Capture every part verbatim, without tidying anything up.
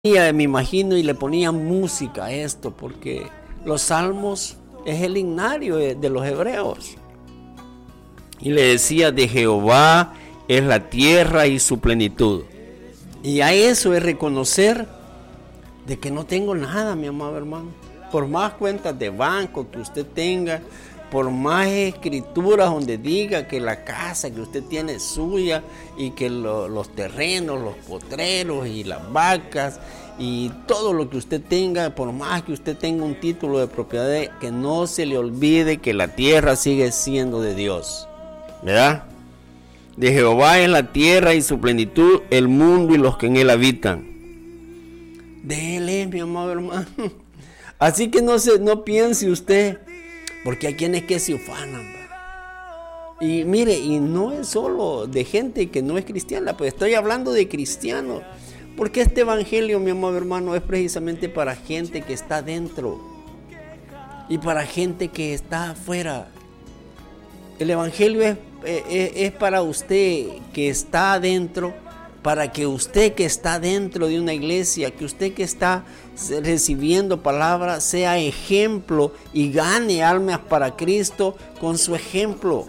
me imagino, y le ponían música a esto, porque los salmos es el himnario de, de los hebreos. Y le decía: de Jehová es la tierra y su plenitud. Y a eso es reconocer de que no tengo nada, mi amado hermano. Por más cuentas de banco que usted tenga, por más escrituras donde diga que la casa que usted tiene es suya y que lo, los terrenos, los potreros y las vacas y todo lo que usted tenga, por más que usted tenga un título de propiedad, que no se le olvide que la tierra sigue siendo de Dios, ¿verdad? De Jehová es la tierra y su plenitud, el mundo y los que en él habitan. De él es, mi amado hermano. Así que no, se, no piense usted, porque hay quienes que se ufanan. Y mire, y no es solo de gente que no es cristiana, pues estoy hablando de cristianos. Porque este evangelio, mi amado hermano, es precisamente para gente que está dentro y para gente que está afuera. El evangelio es, es, es para usted que está adentro, para que usted que está dentro de una iglesia, que usted que está recibiendo palabra, sea ejemplo y gane almas para Cristo con su ejemplo.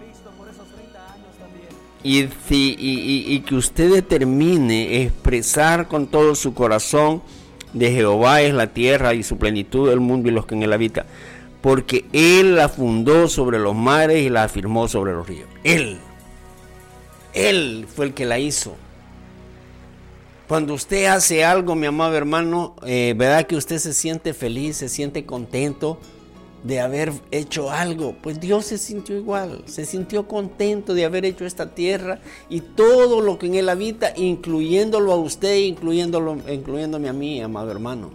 Y, y, y, y que usted determine expresar con todo su corazón: de Jehová es la tierra y su plenitud, el mundo y los que en él habitan. Porque él la fundó sobre los mares y la afirmó sobre los ríos. Él, él fue el que la hizo. Cuando usted hace algo, mi amado hermano, eh, verdad que usted se siente feliz, se siente contento de haber hecho algo. Pues Dios se sintió igual, se sintió contento de haber hecho esta tierra y todo lo que en él habita, incluyéndolo a usted, incluyéndolo, incluyéndome a mí, amado hermano.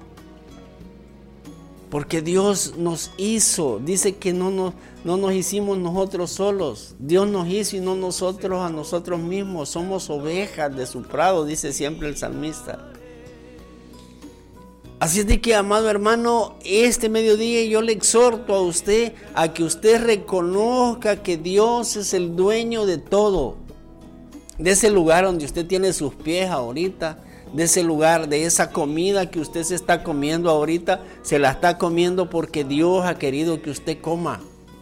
Porque Dios nos hizo, dice que no nos, no nos hicimos nosotros solos. Dios nos hizo y no nosotros a nosotros mismos. Somos ovejas de su prado, dice siempre el salmista. Así es de que, amado hermano, este mediodía yo le exhorto a usted a que usted reconozca que Dios es el dueño de todo. De ese lugar donde usted tiene sus pies ahorita, de ese lugar, de esa comida que usted se está comiendo ahorita, se la está comiendo porque Dios ha querido que usted coma.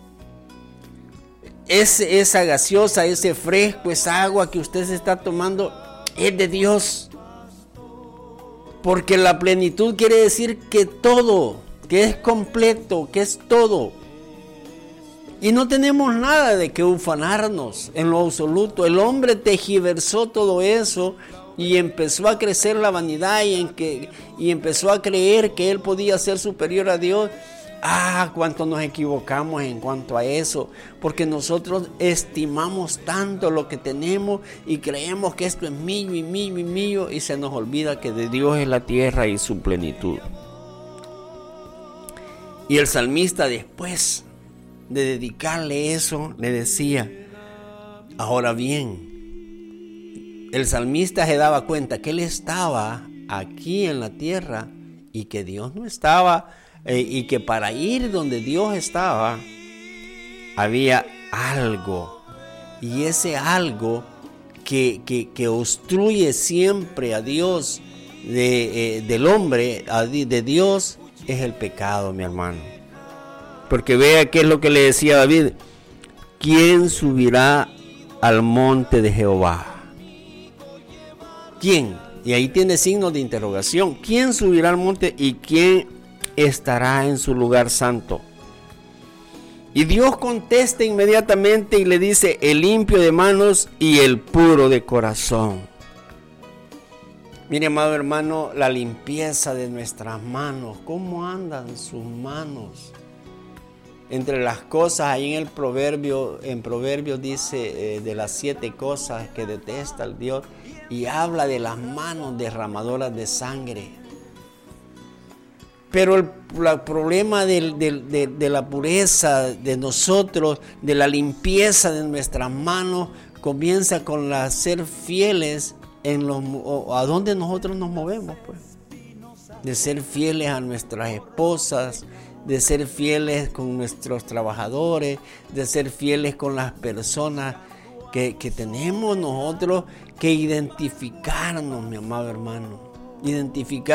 Ese, esa gaseosa, ese fresco, esa agua que usted se está tomando es de Dios. Porque la plenitud quiere decir que todo, que es completo, que es todo. Y no tenemos nada de que ufanarnos en lo absoluto. El hombre tergiversó todo eso y empezó a crecer la vanidad y, en que, y empezó a creer que él podía ser superior a Dios. Ah, cuánto nos equivocamos en cuanto a eso, porque nosotros estimamos tanto lo que tenemos y creemos que esto es mío y mío y mío, y se nos olvida que de Dios es la tierra y su plenitud. Y el salmista, después de dedicarle eso, le decía: ahora bien, el salmista se daba cuenta que él estaba aquí en la tierra y que Dios no estaba. Eh, y que para ir donde Dios estaba había algo, y ese algo que, que, que obstruye siempre a Dios de, eh, del hombre, a, de Dios, es el pecado, mi hermano. Porque vea qué es lo que le decía David: ¿quién subirá al monte de Jehová? ¿Quién? Y ahí tiene signos de interrogación. ¿Quién subirá al monte y quién estará en su lugar santo? Y Dios contesta inmediatamente y le dice: el limpio de manos y el puro de corazón. Mire, amado hermano, la limpieza de nuestras manos. ¿Cómo andan sus manos? Entre las cosas, ahí en el proverbio, en Proverbios dice eh, de las siete cosas que detesta el Dios, y habla de las manos derramadoras de sangre. Pero el, el problema de, de, de, de la pureza de nosotros, de la limpieza de nuestras manos, comienza con la ser fieles en los, a donde nosotros nos movemos, pues. De ser fieles a nuestras esposas, de ser fieles con nuestros trabajadores, de ser fieles con las personas que, que tenemos nosotros que identificarnos, mi amado hermano. identificar